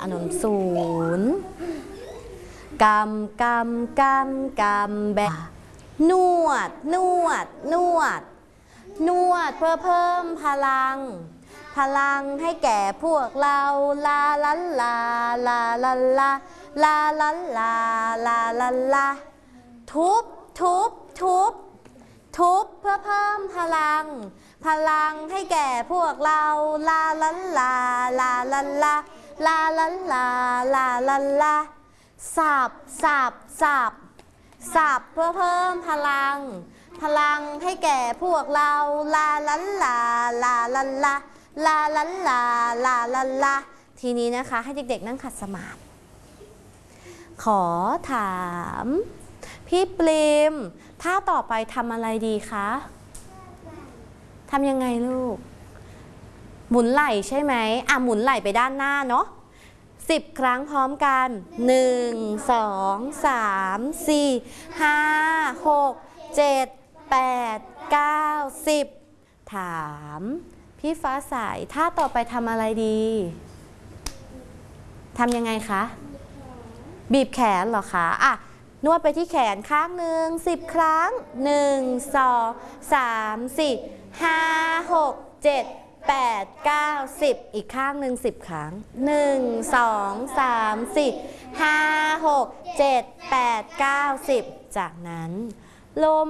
นนศูนย์กำแบนวดเพื่อเพิ่มพลังให้แก่พวกเราลาลันลาลาลันลาลาลันลาลาลันลาทุบเพื่อเพิ่มพลังให้แก่พวกเราลาลันลาลาลันลาลาลันลาลาลันลาสับเพื่อเพิ่มพลังให้แก่พวกเราลาลันลาลาลันลาลาลันลาลาลันลาทีนี้นะคะให้เด็กๆนั่งขัดสมาธิขอถามพี่ปริมถ้าต่อไปทำอะไรดีคะทำยังไงลูกหมุนไหล่ใช่ไหมหมุนไหล่ไปด้านหน้าเนาะ10 ครั้งพร้อมกัน1 2 3 4 5 6 7 8 9 10ถามพี่ฟ้าใสถ้าต่อไปทำอะไรดีทำยังไงคะบีบแขนเหรอคะนวดไปที่แขนข้างหนึ่ง10 ครั้ง1 2 3 4 5 6 7 8 9 10อีกข้างหนึ่ง10 ครั้ง1 2 3 4 5 6 7 8 9 10จากนั้นลม